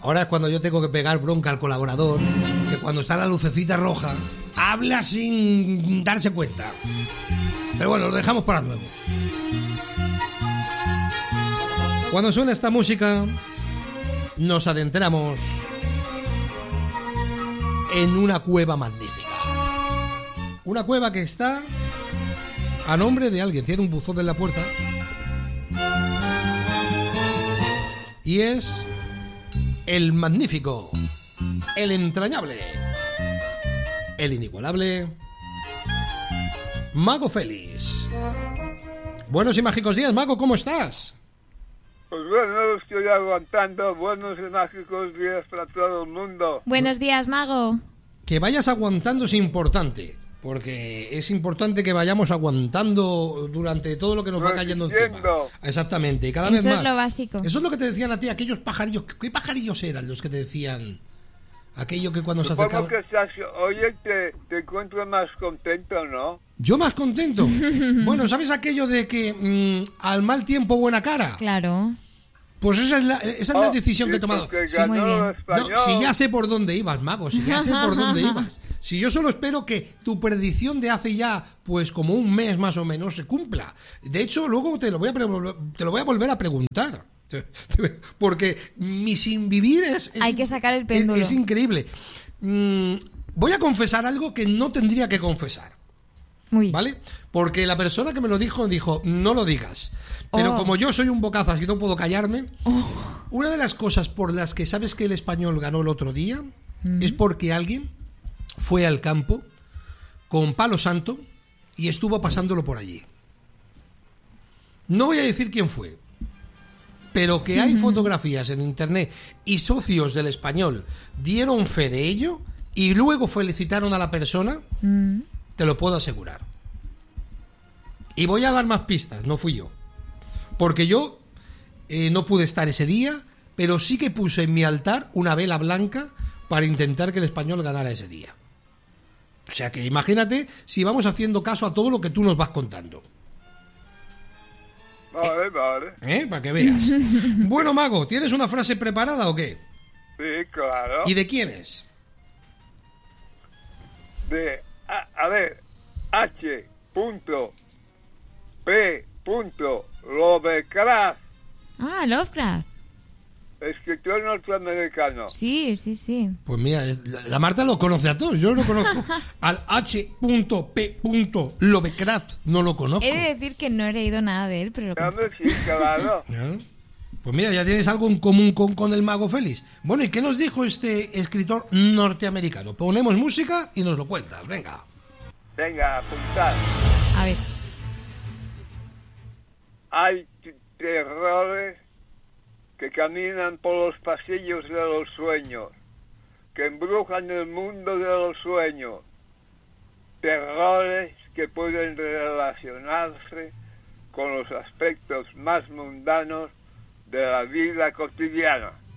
Ahora es cuando yo tengo que pegar bronca al colaborador, que cuando está la lucecita roja, habla sin darse cuenta. Pero bueno, lo dejamos para luego. Cuando suena esta música, nos adentramos en una cueva magnífica. Una cueva que está a nombre de alguien. Tiene un buzón en la puerta. Y es el magnífico, el entrañable, el inigualable Mago Félix. Buenos y mágicos días, Mago, ¿cómo estás? Pues bueno, estoy aguantando. Buenos y mágicos días para todo el mundo. Buenos días, Mago. Que vayas aguantando es importante, porque es importante que vayamos aguantando durante todo lo que nos va cayendo encima. Exactamente, y cada vez más. Eso es lo básico. Eso es lo que te decían a ti, aquellos pajarillos. ¿Qué pajarillos eran los que te decían? Aquello que cuando se acercaba... Que estás, oye, te encuentro más contento, ¿no? ¿Yo más contento? Bueno, ¿sabes aquello de que al mal tiempo buena cara? Claro. Pues esa es la decisión que he tomado. Sí, muy bien. No, si ya sé por dónde ibas, Mago, si ya sé por dónde ibas. Si yo solo espero que tu predicción de hace ya, pues como un mes más o menos, se cumpla. De hecho, luego te lo voy a volver a preguntar. Porque mi sin vivir es hay que sacar el péndulo. Es increíble. Voy a confesar algo que no tendría que confesar. Uy. ¿Vale? Porque la persona que me lo dijo, no lo digas. Pero como yo soy un bocazas y no puedo callarme, una de las cosas por las que sabes que el Español ganó el otro día es porque alguien fue al campo con palo santo y estuvo pasándolo por allí. No voy a decir quién fue, pero que hay fotografías en internet y socios del Español dieron fe de ello y luego felicitaron a la persona, te lo puedo asegurar. Y voy a dar más pistas, no fui yo. Porque yo no pude estar ese día, pero sí que puse en mi altar una vela blanca para intentar que el Español ganara ese día. O sea que imagínate si vamos haciendo caso a todo lo que tú nos vas contando. Vale. Para que veas. Bueno, Mago, ¿tienes una frase preparada o qué? Sí, claro. ¿Y de quién es? A ver, H.P. Lovecraft. Ah, Lovecraft. Escritor norteamericano. Sí. Pues mira, la Marta lo conoce a todos, yo no conozco. Al H.P. Lovecraft no lo conozco. He de decir que no he leído nada de él, pero lo conozco. Sí, claro. Pues mira, ya tienes algo en común con el Mago Félix. Bueno, ¿y qué nos dijo este escritor norteamericano? Ponemos música y nos lo cuentas, venga. Venga, apuntar. A ver. Hay terrores que caminan por los pasillos de los sueños, que embrujan el mundo de los sueños. Terrores que pueden relacionarse con los aspectos más mundanos de la vida cotidiana.